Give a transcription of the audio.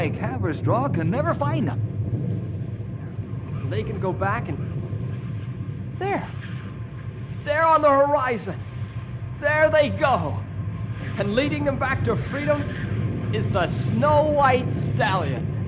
Haversstraw can never find them. They can go back and... There on the horizon. There they go. And leading them back to freedom is the Snow White Stallion.